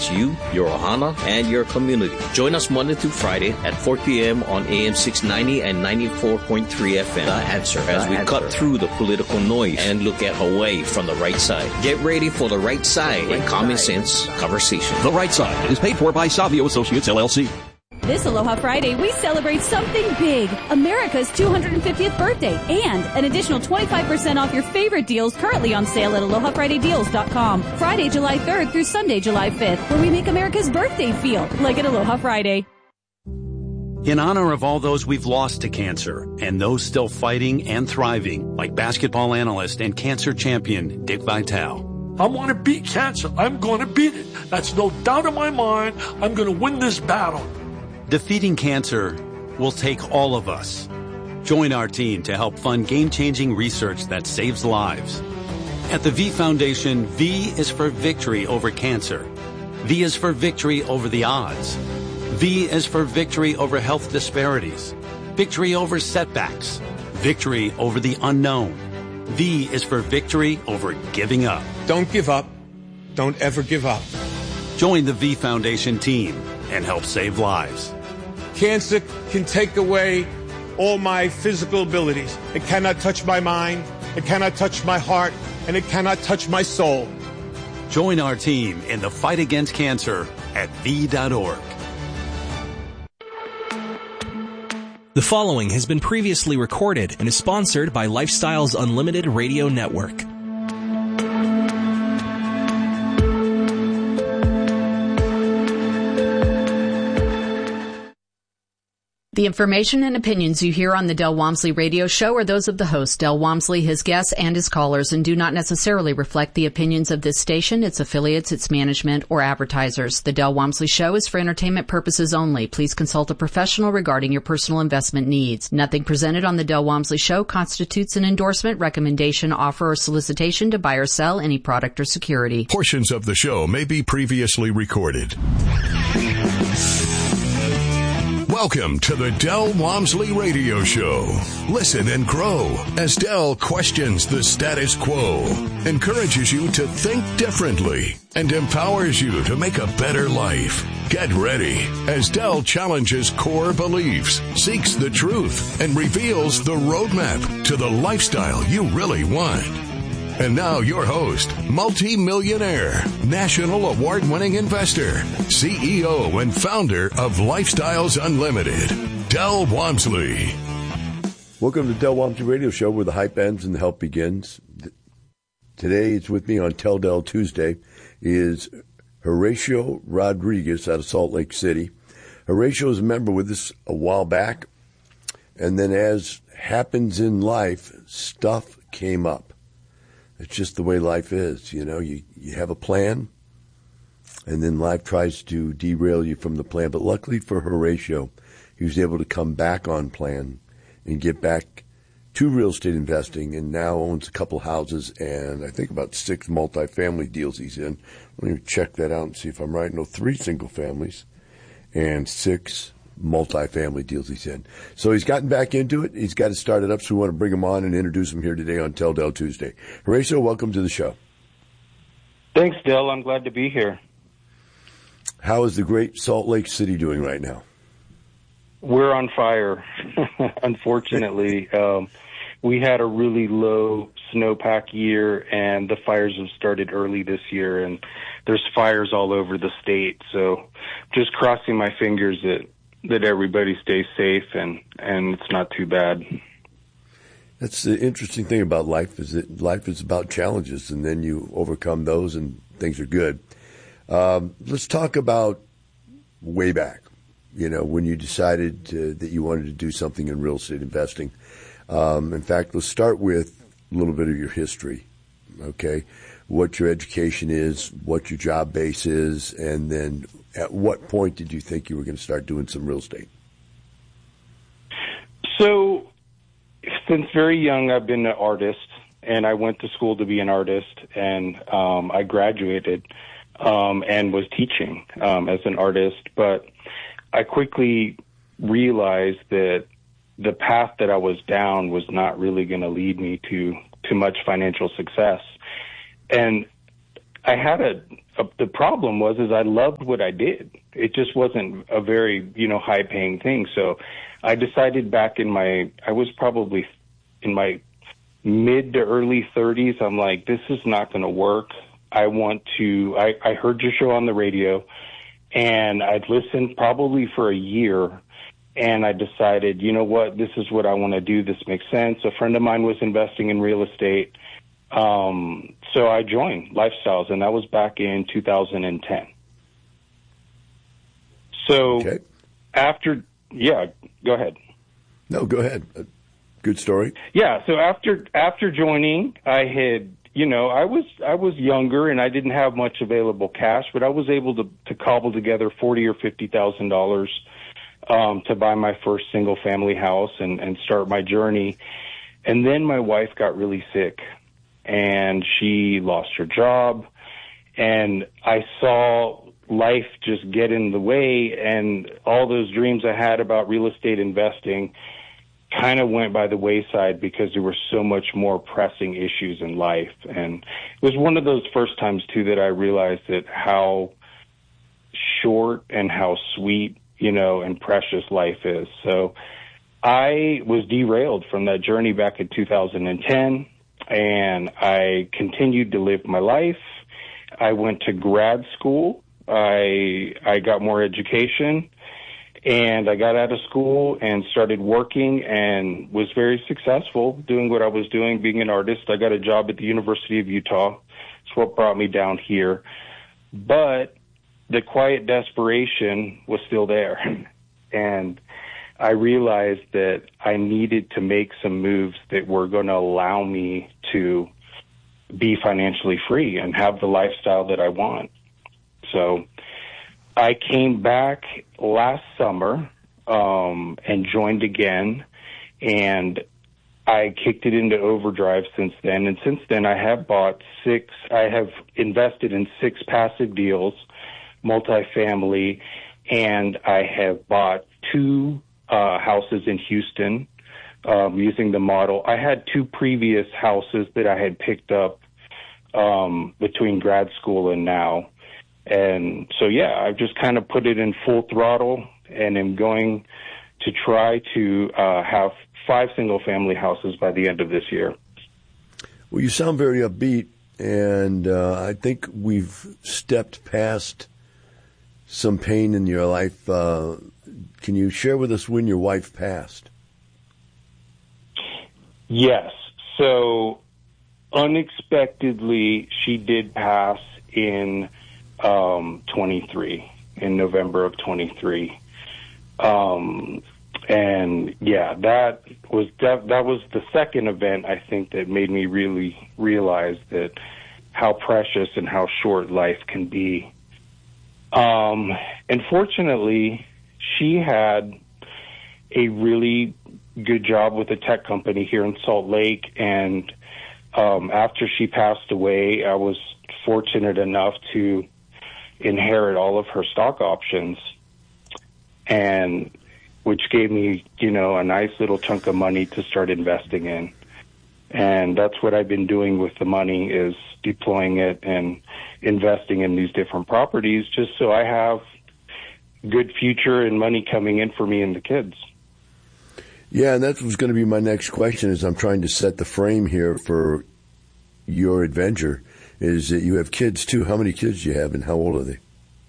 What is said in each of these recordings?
benefits you, your ohana, and your community. Join us Monday through Friday at 4 p.m. on AM 690 and 94.3 FM. The Answer, as we cut through the political noise and look at Hawaii from the right side. Get ready for the right side and common sense conversation. The Right Side is paid for by Savio Associates, LLC. This Aloha Friday, we celebrate something big, America's 250th birthday, and an additional 25% off your favorite deals currently on sale at AlohaFridayDeals.com. Friday, July 3rd through Sunday, July 5th, where we make America's birthday feel like an Aloha Friday. In honor of all those we've lost to cancer and those still fighting and thriving, like basketball analyst and cancer champion Dick Vitale. I want to beat cancer. I'm going to beat it. That's no doubt in my mind. I'm going to win this battle. Defeating cancer will take all of us. Join our team to help fund game-changing research that saves lives. At the V Foundation, V is for victory over cancer. V is for victory over the odds. V is for victory over health disparities, victory over setbacks, victory over the unknown. V is for victory over giving up. Don't give up. Don't ever give up. Join the V Foundation team and help save lives. Cancer can take away all my physical abilities. It cannot touch my mind, it cannot touch my heart, and it cannot touch my soul. Join our team in the fight against cancer at V.org. The following has been previously recorded and is sponsored by Lifestyles Unlimited Radio Network. The information and opinions you hear on the Del Walmsley Radio Show are those of the host, Del Walmsley, his guests, and his callers, and do not necessarily reflect the opinions of this station, its affiliates, its management, or advertisers. The Del Walmsley Show is for entertainment purposes only. Please consult a professional regarding your personal investment needs. Nothing presented on the Del Walmsley Show constitutes an endorsement, recommendation, offer, or solicitation to buy or sell any product or security. Portions of the show may be previously recorded. Welcome to the Del Walmsley Radio Show. Listen and grow as Del questions the status quo, encourages you to think differently, and empowers you to make a better life. Get ready as Del challenges core beliefs, seeks the truth, and reveals the roadmap to the lifestyle you really want. And now your host, multi-millionaire, national award-winning investor, CEO and founder of Lifestyles Unlimited, Del Walmsley. Welcome to the Del Walmsley Radio Show, where the hype ends and the help begins. Today, it's with me on Tell Del Tuesday is Horatio Rodriguez out of Salt Lake City. Horatio was a member with us a while back, and then as happens in life, stuff came up. It's just the way life is, you know. You have a plan, and then life tries to derail you from the plan. But luckily for Horatio, he was able to come back on plan and get back to real estate investing, and now owns a couple houses and I think about 6 multifamily deals he's in. Let me check that out and see if I'm right. No, 3 single families and 6 multifamily deals he's in. So he's gotten back into it. He's got it started up, so we want to bring him on and introduce him here today on Tell Del Tuesday. Horatio, welcome to the show. Thanks, Del. I'm glad to be here. How is the great Salt Lake City doing right now? We're on fire, unfortunately. We had a really low snowpack year, and the fires have started early this year, and there's fires all over the state. So just crossing my fingers that everybody stays safe and it's not too bad. That's the interesting thing about life, is that life is about challenges, and then you overcome those and things are good. Let's talk about way back, you know, when you decided that you wanted to do something in real estate investing. In fact, let's start with a little bit of your history, okay? What your education is, what your job base is, and then at what point did you think you were going to start doing some real estate? So, since very young, I've been an artist, and I went to school to be an artist, and I graduated and was teaching as an artist. But I quickly realized that the path that I was down was not really going to lead me to much financial success. And I had the problem was I loved what I did. It just wasn't a very, high paying thing. So I decided back I was probably in my mid to early 30s. I'm like, this is not going to work. I heard your show on the radio, and I'd listened probably for a year, and I decided, you know what, this is what I want to do. This makes sense. A friend of mine was investing in real estate. So I joined Lifestyles, and that was back in 2010. So go ahead. No, go ahead. Good story. Yeah. So after joining, I had, I was younger and I didn't have much available cash, but I was able to cobble together $40,000 or $50,000 to buy my first single family house and start my journey. And then my wife got really sick, and she lost her job, and I saw life just get in the way, and all those dreams I had about real estate investing kind of went by the wayside because there were so much more pressing issues in life. And it was one of those first times, too, that I realized that how short and how sweet, and precious life is. So I was derailed from that journey back in 2010, and I continued to live my life. I went to grad school. I got more education, and I got out of school and started working and was very successful doing what I was doing, being an artist. I got a job at the University of Utah. It's what brought me down here. But the quiet desperation was still there. And I realized that I needed to make some moves that were going to allow me to be financially free and have the lifestyle that I want. So I came back last summer and joined again, and I kicked it into overdrive since then. And since then, I have invested in 6 passive deals, multifamily, and I have bought 2 houses in Houston using the model. I had 2 previous houses that I had picked up between grad school and now. And so, I've just kind of put it in full throttle and am going to try to have 5 single-family houses by the end of this year. Well, you sound very upbeat, and I think we've stepped past some pain in your life. Can you share with us when your wife passed? Yes. So, unexpectedly, she did pass in 23, in November of 23. And that was the second event, I think, that made me really realize that how precious and how short life can be. And fortunately, she had a really good job with a tech company here in Salt Lake. And after she passed away, I was fortunate enough to inherit all of her stock options, and which gave me, a nice little chunk of money to start investing in. And that's what I've been doing with the money, is deploying it and investing in these different properties just so I have good future and money coming in for me and the kids. Yeah, and that was going to be my next question, as I'm trying to set the frame here for your adventure, is that you have kids too. How many kids do you have, and how old are they?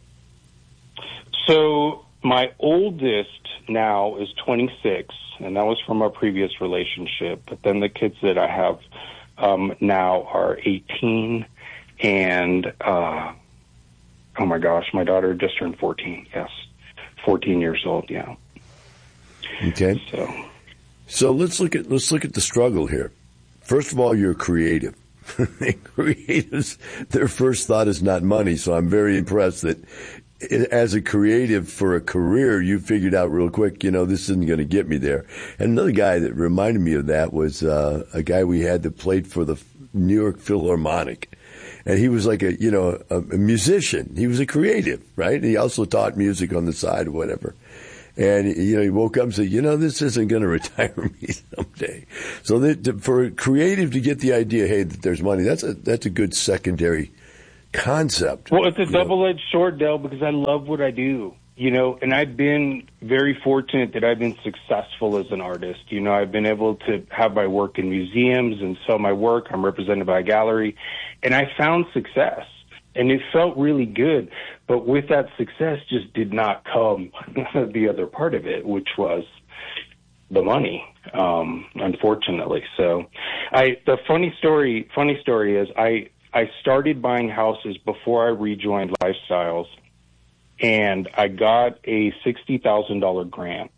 So my oldest now is 26, and that was from our previous relationship. But then the kids that I have now are 18 and, oh my gosh, my daughter just turned 14. Yes, 14 years old. Yeah. Okay. So let's look at the struggle here. First of all, you're creative. Creatives, their first thought is not money. So I'm very impressed that as a creative for a career, you figured out real quick, this isn't going to get me there. And another guy that reminded me of that was a guy we had that played for the New York Philharmonic. And he was like a musician. He was a creative, right? He also taught music on the side or whatever. And, he woke up and said, this isn't going to retire me someday. So for a creative to get the idea, hey, that there's money, that's a good secondary concept. Well, it's a double-edged sword, Del, because I love what I do, and I've been very fortunate that I've been successful as an artist. I've been able to have my work in museums and sell my work. I'm represented by a gallery, and I found success, and it felt really good. But with that success just did not come the other part of it, which was the money, unfortunately. So the funny story is I started buying houses before I rejoined Lifestyles, and I got a $60,000 grant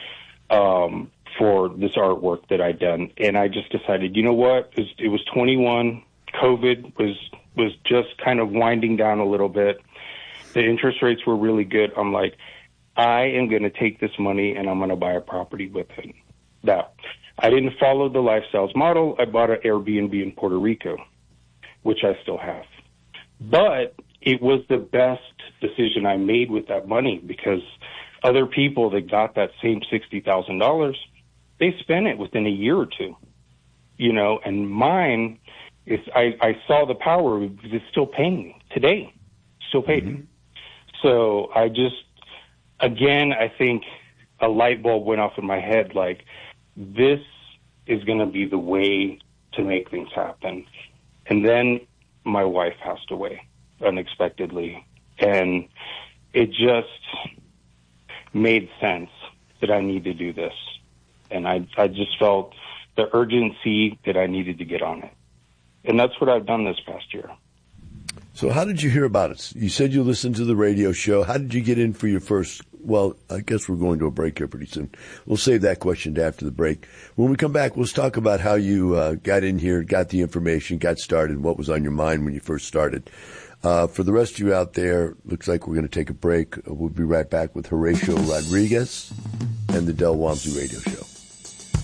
for this artwork that I'd done. And I just decided, you know what? It was 21. COVID was just kind of winding down a little bit. The interest rates were really good. I'm like, I am going to take this money and I'm going to buy a property with it. Now, I didn't follow the Lifestyles model. I bought an Airbnb in Puerto Rico, which I still have. But it was the best decision I made with that money, because other people that got that same $60,000, they spent it within a year or two, and mine is, I saw the power because it's still paying me today, still paid me. So I just, again, I think a light bulb went off in my head, like, this is going to be the way to make things happen. And then my wife passed away unexpectedly, and it just made sense that I need to do this. And I just felt the urgency that I needed to get on it. And that's what I've done this past year. So how did you hear about it? You said you listened to the radio show. How did you get in for your first? Well, I guess we're going to a break here pretty soon. We'll save that question to after the break. When we come back, we'll talk about how you got in here, got the information, got started, what was on your mind when you first started. For the rest of you out there, looks like we're going to take a break. We'll be right back with Horatio Rodriguez and the Del Walmsley Radio Show.